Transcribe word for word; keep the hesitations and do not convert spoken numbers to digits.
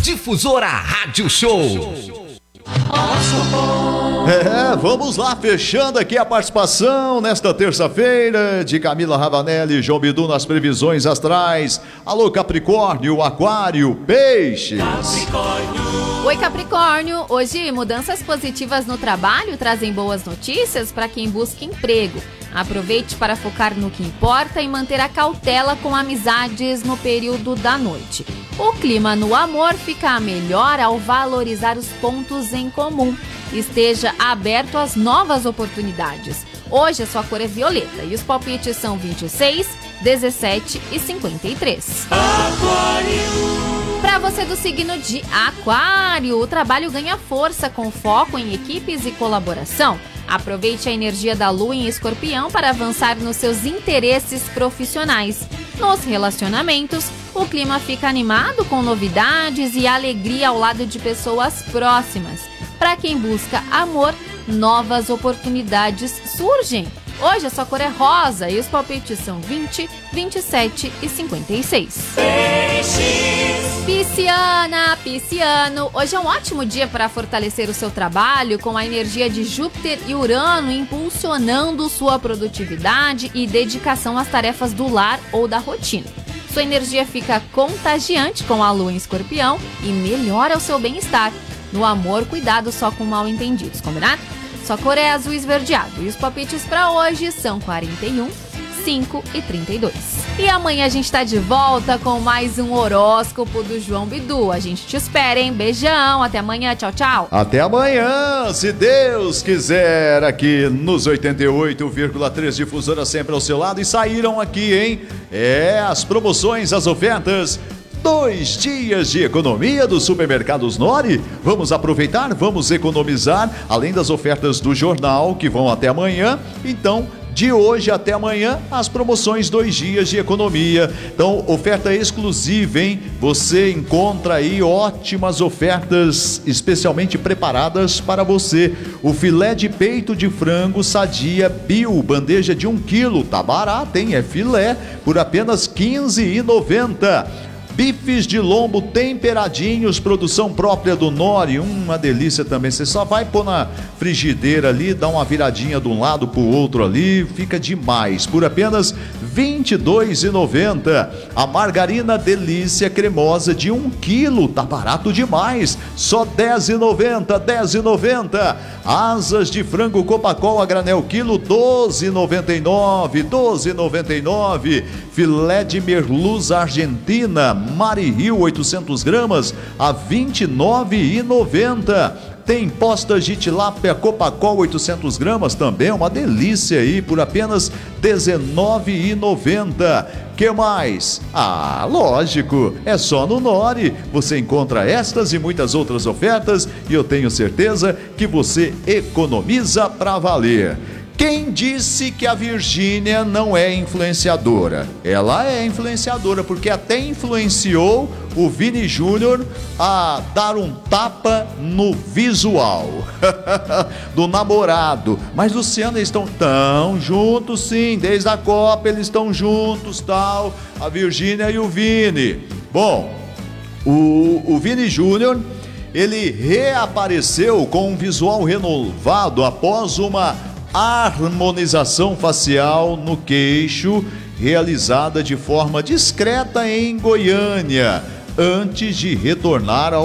Difusora Rádio Show. É, vamos lá, fechando aqui a participação nesta terça-feira de Camila Ravanelli e João Bidu nas previsões astrais. Alô, Capricórnio, Aquário, Peixes. Capricórnio. Oi, Capricórnio. Hoje, mudanças positivas no trabalho trazem boas notícias para quem busca emprego. Aproveite para focar no que importa e manter a cautela com amizades no período da noite. O clima no amor fica melhor ao valorizar os pontos em comum. Esteja aberto às novas oportunidades. Hoje a sua cor é violeta e os palpites são vinte e seis, dezessete e cinquenta e três. Aquário. Para você do signo de Aquário, o trabalho ganha força com foco em equipes e colaboração. Aproveite a energia da Lua em Escorpião para avançar nos seus interesses profissionais. Nos relacionamentos, o clima fica animado com novidades e alegria ao lado de pessoas próximas. Para quem busca amor, novas oportunidades surgem. Hoje a sua cor é rosa e os palpites são vinte, vinte e sete e cinquenta e seis. Pisciana, Pisciano, hoje é um ótimo dia para fortalecer o seu trabalho com a energia de Júpiter e Urano impulsionando sua produtividade e dedicação às tarefas do lar ou da rotina. Sua energia fica contagiante com a Lua em Escorpião e melhora o seu bem-estar. No amor, cuidado só com mal-entendidos, combinado? Sua cor é azul esverdeado e os palpites para hoje são quarenta e um, cinco e trinta e dois. E amanhã a gente tá de volta com mais um horóscopo do João Bidu. A gente te espera, hein? Beijão, até amanhã, tchau, tchau. Até amanhã, se Deus quiser, aqui nos oitenta e oito vírgula três Difusora, sempre ao seu lado. E saíram aqui, hein? É, as promoções, as ofertas. Dois dias de economia dos supermercados Nori. Vamos aproveitar, vamos economizar, além das ofertas do jornal que vão até amanhã. Então, de hoje até amanhã, as promoções dois dias de economia. Então, oferta exclusiva, hein? Você encontra aí ótimas ofertas especialmente preparadas para você. O filé de peito de frango Sadia Bio, bandeja de um quilo, tá barato, hein? É filé, por apenas quinze reais e noventa centavos. Bifes de lombo temperadinhos, produção própria do Nori, uma delícia também. Você só vai pôr na frigideira ali, dá uma viradinha de um lado pro outro ali, fica demais. Por apenas vinte e dois reais e noventa centavos. A margarina delícia cremosa de um quilo, tá barato demais. Só dez reais e noventa centavos, dez reais e noventa centavos. Asas de frango Copacol a granel quilo, doze reais e noventa e nove centavos, doze reais e noventa e nove centavos. Filé de merluza argentina Mari Rio oitocentos gramas a vinte e nove reais e noventa centavos. Tem postas de tilápia Copacol oitocentos gramas também, uma delícia aí, por apenas dezenove reais e noventa centavos. Que mais? Ah, lógico, é só no Nori. Você encontra estas e muitas outras ofertas e eu tenho certeza que você economiza pra valer. Quem disse que a Virgínia não é influenciadora? Ela é influenciadora, porque até influenciou o Vini Júnior a dar um tapa no visual do namorado. Mas Luciano, eles estão tão juntos sim, desde a Copa eles estão juntos, tal, a Virgínia e o Vini. Bom, o, o Vini Júnior, ele reapareceu com um visual renovado após uma harmonização facial no queixo, realizada de forma discreta em Goiânia, antes de retornar ao